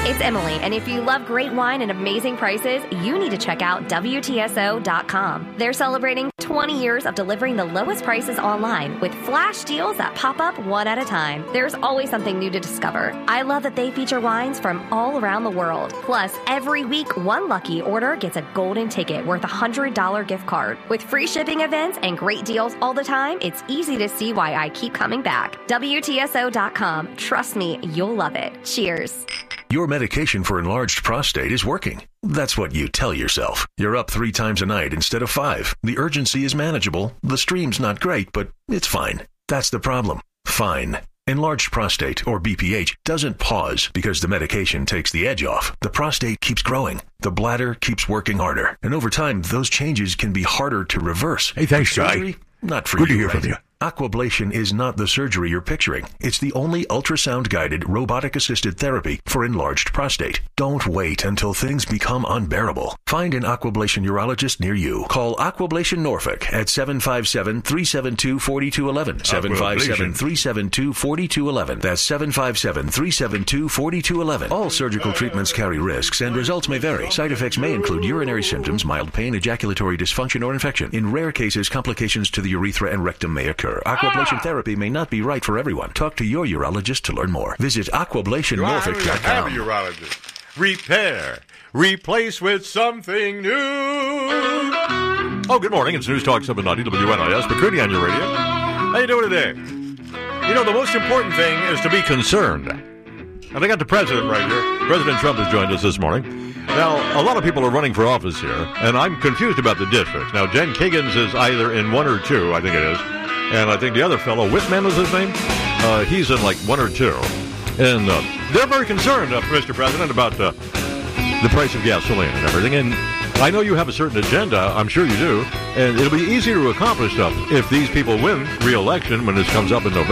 It's Emily, and if you love great wine and amazing prices, you need to check out WTSO.com. They're celebrating 20 years of delivering the lowest prices online with flash deals that pop up one at a time. There's always something new to discover. I love that they feature wines from all around the world. Plus, every week, one lucky order gets a golden ticket worth a $100 gift card. With free shipping events and great deals all the time, it's easy to see why I keep coming back. WTSO.com. Trust me, you'll love it. Cheers. Your medication for enlarged prostate is working. That's what you tell yourself. You're up 3 times a night instead of 5. The urgency is manageable. The stream's not great, but it's fine. That's the problem. Fine. Enlarged prostate, or BPH, doesn't pause because the medication takes the edge off. The prostate keeps growing. The bladder keeps working harder. And over time, those changes can be harder to reverse. Hey, thanks, surgery? Guy. Not for Good you, to hear right? from you. Aquablation is not the surgery you're picturing. It's the only ultrasound-guided, robotic-assisted therapy for enlarged prostate. Don't wait until things become unbearable. Find an Aquablation urologist near you. Call Aquablation Norfolk at 757-372-4211. 757-372-4211. That's 757-372-4211. All surgical treatments carry risks, and results may vary. Side effects may include urinary symptoms, mild pain, ejaculatory dysfunction, or infection. In rare cases, complications to the urethra and rectum may occur. Aquablation therapy may not be right for everyone. Talk to your urologist to learn more. Visit aquablationnorfolk.com. Have a urologist. Repair. Replace with something new. Oh, good morning. It's News Talk 790 WNIS. McCready on your radio. How you doing today? You know, the most important thing is to be concerned. And I got the president right here. President Trump has joined us this morning. Now, a lot of people are running for office here, and I'm confused about the districts. Now, Jen Kiggins is either in 1 or 2, I think it is. And I think the other fellow, Whitman was his name, he's in like 1 or 2. And they're very concerned, Mr. President, about the price of gasoline and everything. And I know you have a certain agenda, I'm sure you do, and it'll be easier to accomplish stuff if these people win re-election when this comes up in November.